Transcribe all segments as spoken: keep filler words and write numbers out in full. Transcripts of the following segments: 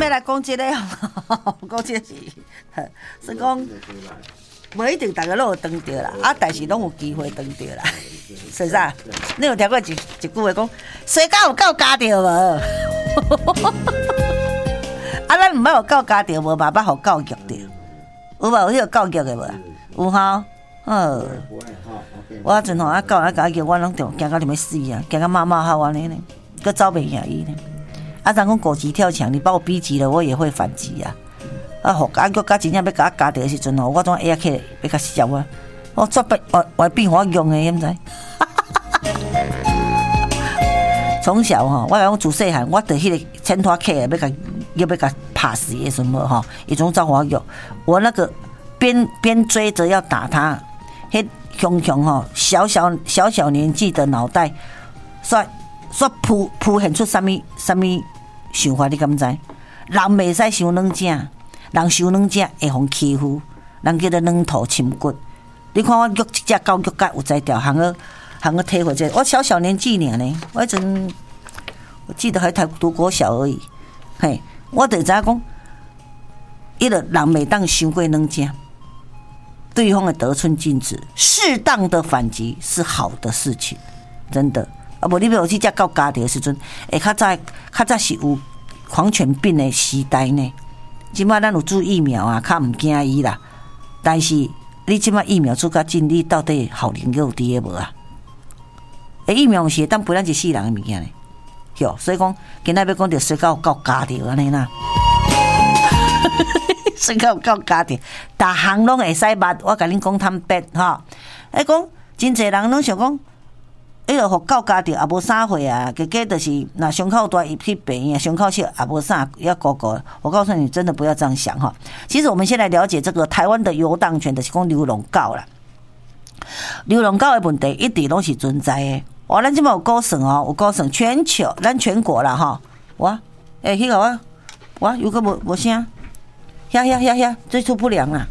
来讲这个，讲这是，是讲，无一定大家拢有当到啦，啊，但是拢有机会当到啦，是啥？你有听过一一句话讲，水饺有够加着无？啊，咱毋捌有够加着无，嘛捌互教育着，有无？有迄个教育的无？有吼，好。我迄阵吼，啊教人甲叫我拢着惊到连要死啊，惊到骂骂好安尼呢，佮走袂赢伊呢。啊，人讲狗急跳墙，你把我逼急了，我也会反击啊。啊，互啊叫甲真正要甲我加着的时阵吼，我总下起来要甲笑我，我绝不我我变我用的，你毋知？从小吼，我讲自细汉，我着迄个牵拖客要甲要要甲拍死的什么吼，伊总找我用，我那个边边追着要打他，迄。熊熊吼，小小小小年纪的脑袋，煞煞浮浮现出什么什么想法？你敢知？人袂使伤软正，人伤软正会互欺负，人叫做软土深骨。你看我育一只狗，育甲有才调，行个行个体会这。我小小年纪尔呢，我迄阵我记得还读读国小而已。嘿，我就知影讲，伊个人袂当伤过软正。对方的得寸进尺，适当的反击是好的事情，真的。啊，无你要有去只狗加着的时阵，会较早较早是有狂犬病的时代呢。即摆咱有注疫苗啊，较唔惊伊啦。但是你即摆疫苗做甲尽，你到底效能有伫诶无啊？诶，疫苗是当陪咱一世人的物件呢。哟，所以讲今仔要讲着水饺够加着安尼啦。水饺够加着，逐项拢会使捌。我甲恁讲坦白吼，哎讲真侪人拢想讲，迄个互狗加着也无啥货啊，加加就是那胸口大伊去病院，胸口小也无啥要高高。我告诉你，真的不要这样想哈。其实我们先来了解这个台湾的游荡犬，就是讲流浪狗啦。流浪狗的问题一直拢是存在的。哇，咱即摆有估算哦，有估算全球，咱全国啦吼。我，哎，迄个我，我有个无无声。呀呀呀呀！追出不良啦！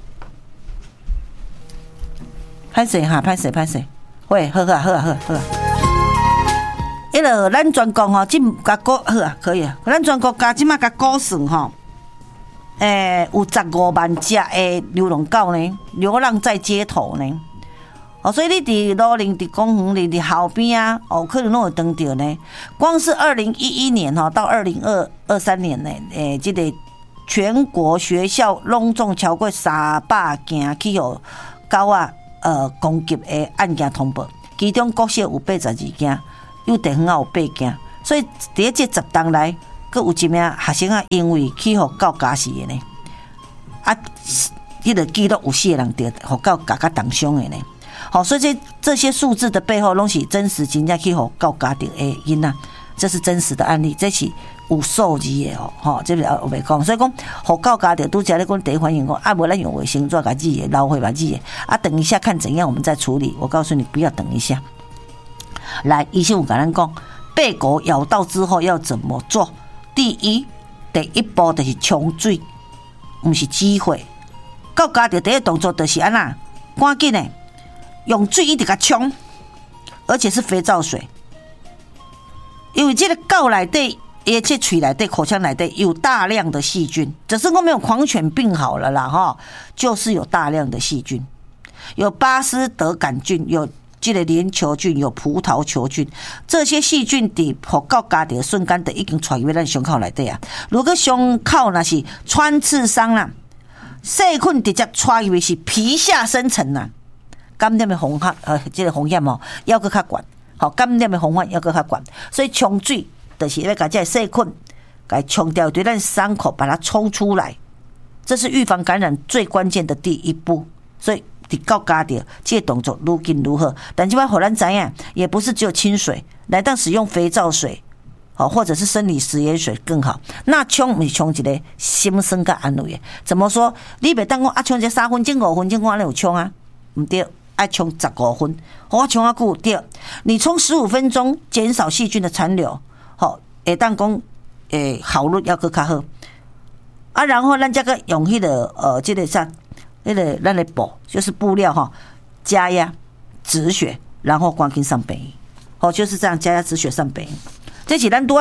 歹势哈，歹势歹势，喂，好啊好啊好啊好啊！迄个咱全国吼，即甲估好啊，可以啊。咱全国家即马甲估算吼，诶，有十五万只的流浪狗呢，流浪在街头呢。哦，所以你伫路林、伫公园里、伫后边啊，哦，可能拢有当到呢。光是二零一一年吼到二零二二三年呢，诶，即个。全国学校拢总超过三百件去互狗仔呃攻击的案件通报，其中国小有八十二件，幼稚园有八件，所以伫这十档内，佫有一名学生啊，因为去互狗咬死的呢，啊，迄个记录有四个人着互狗咬甲重伤的呢。好，所以这这些数字的背后，拢是真实真正去互狗咬着的囡仔，这是真实的案例，这是。有数字的哦，吼，这个我袂讲，所以讲，互狗咬着，拄则咧讲第一反应讲，啊，无咱用卫生纸甲治的，老血把治的，啊，等一下看怎样，我们再处理。我告诉你，不要等一下。来，医生有甲咱讲，被狗咬到之后要怎么做？第一，第一步就是冲水，不是机会。狗咬着第一动作就是安那，赶紧的用水一直甲冲，而且是肥皂水，因为这个狗内底。而且嘴内底、口腔内底有大量的细菌，只是说没有狂犬病好了啦哈，就是有大量的细菌，有巴斯德杆菌，有这个链球菌，有葡萄球菌，这些细菌伫互狗咬着瞬间的已经传入咱胸口内底啊。如果胸口那是穿刺伤啦，细菌直接传入是皮下深层啦，感染的风险呃，这个风险哦，要搁较悬，好，感染的风险要搁较悬，所以冲水。就是要把这细菌给冲掉，对咱伤口把它冲出来，这是预防感染最关键的第一步。所以你狗咬着，这个动作愈紧愈好。但这摆互咱知影，也不是只有清水，来当使用肥皂水，好，或者是生理食盐水更好。那冲不是冲一个心酸甲安慰的。怎么说？你袂当讲啊，冲一个三分钟、五分钟，我安尼有冲啊？唔对，爱冲十五分，我冲啊久对。你冲十五分钟，减少细菌的残留。好，会当讲，诶，效率要搁较好。啊，然后咱再个用迄、那个呃，这个啥，迄、那个咱的布，就是布料哈，加压止血，然后赶紧上病院。哦，就是这样加压止血上病院。这是咱拄啊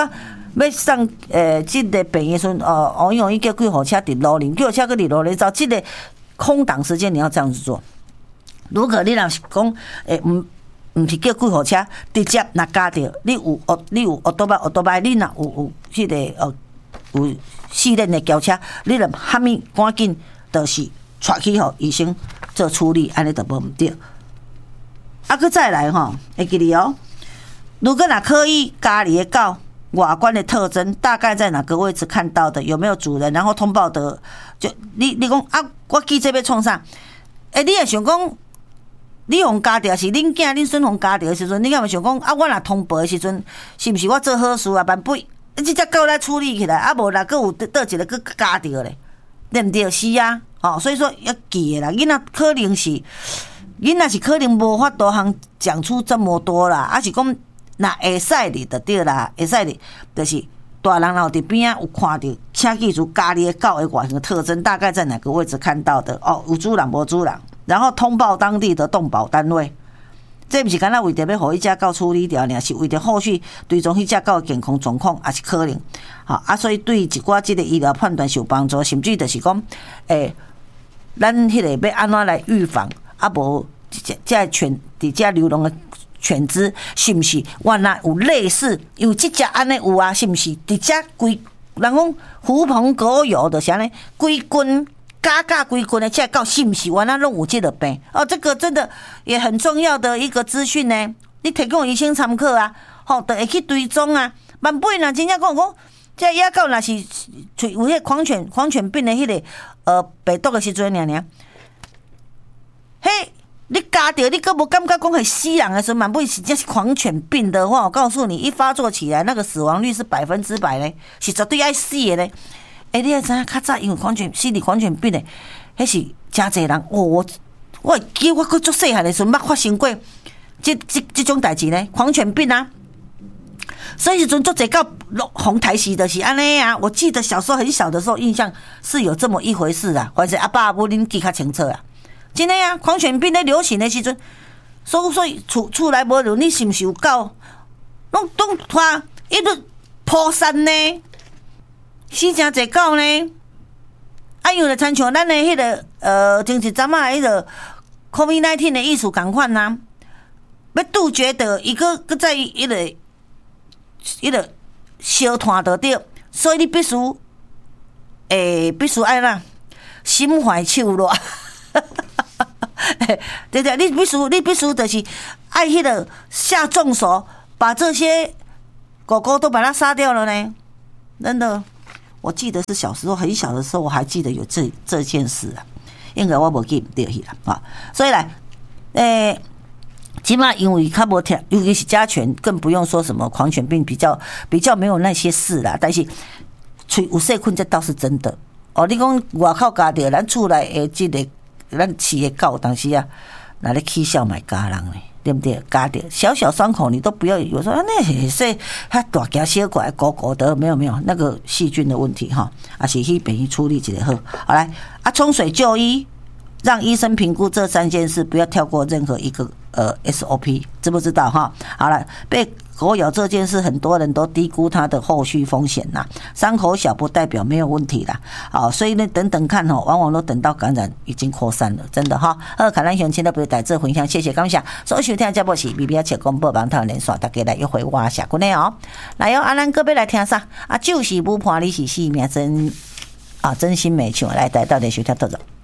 要送诶，即、呃这个病的时阵，哦，王永义叫救护车伫路林，救护车搁伫路林走，即、这个空档时间你要这样子做。如果你若是讲诶，毋毋是叫救护车，直接若加着你有哦，你有奥多巴奥多巴，你若有有迄、那个哦有四轮的轿车，你若喊物赶紧，就是带去互医生做处理，安尼就无毋对。啊，搁再来吼，会记哩哦。如果若可以家里的狗外观的特征大概在哪个位置看到的？有没有主人？然后通报的，就你你讲啊，我记这要创啥？诶、欸，你也想讲，你用家掉是恁囝恁孙互家掉的时阵，你敢会想讲啊？我若通报的时阵，是毋是我做好事啊？万不，即只狗来处理起来，啊无若佫有倒一个佫家掉咧，对毋对？是啊，哦，所以说要记啦，囡仔可能是。囡仔是可能无法度通讲出这么多啦，啊是讲那会使哩就对啦，会使哩，就是大人老伫边啊有看到，请记住家里的狗的外形特征大概在哪个位置看到的哦，有主人无主人，然后通报当地的动保单位。这不是干那为着要互迄只狗处理掉呢，是为着后续追踪迄只狗的健康状况，也是可能。好啊，所以对一寡即个医疗判断是有帮助，甚至就是讲，诶、欸，咱迄个要安怎来预防？啊，无这这犬伫遮流浪的犬只，是毋是原来有类似有即只安尼有啊？是毋是伫遮规人讲狐朋狗友的是安尼规群嘎嘎规群的这狗，是毋是原来拢有即个病？哦，这个真的也很重要的一个资讯呢。你提供医生参考啊，吼，就会去追踪啊。万不然真正讲讲，这野狗若是有迄狂犬狂犬病的迄、那个呃病毒的时阵，尔尔。嘿，你加掉你根本感觉讲很死人的时候，满不是这是狂犬病的话，我告诉你，一发作起来，那个死亡率是百分之百嘞，是绝对爱死的嘞。哎、欸，你也知影，较早因为狂犬死哩狂犬病的，迄是真侪人。哦，我我记我搁足细汉的时候，捌发生过这这这种代志呢，狂犬病啊。所以时阵足侪到红台时的是安尼啊。我记得小时候很小的时候，印象是有这么一回事啊。反正阿爸阿母恁记较清楚啊。真的啊，狂犬病咧流行的时阵，所以所以厝厝内无论你是毋是有狗，拢拢拖一直扑散呢，死真侪狗呢。啊，因为参像咱的迄、那个呃，前一阵啊，迄个 COVID 十九 的意思共款呐，要杜绝的一个个在一个一个小团得对，所以你必须诶、欸，必须爱啦，心怀手热。对对，你必须你必须就是爱迄个下重手，把这些狗狗都把它杀掉了呢。真的，我记得是小时候很小的时候，我还记得有这这件事啊。应该我无记唔对去啦啊。所以来，诶、欸，起码因为较无听，尤其是家犬，更不用说什么狂犬病，比较比较没有那些事啦。但是吹有细菌，这倒是真的。哦，你讲外口家的，咱厝内诶，这个。咱饲的狗，当时啊，拿来起笑买家人嘞，对不对？家的小小伤口，你都不要有说啊，那是它大条小怪狗狗的，没有没有那个细菌的问题哈，啊是去便宜处理一个好。好来啊，冲水就医，让医生评估这三件事，不要跳过任何一个呃 S O P， 知不知道哈？好了，被狗咬这件事，很多人都低估它的后续风险呐。伤口小不代表没有问题啦。好，所以呢，等等看哦，往往都等到感染已经扩散了，真的哈。好，看咱详情的不要带这分享，谢谢感谢。所以收听节目是 B B 切广播网台连线，大家来一回话下过来哦。来哦，啊，咱个别来听啥？啊，就是不怕你是死命真啊，真心美唱来带到底收听到着。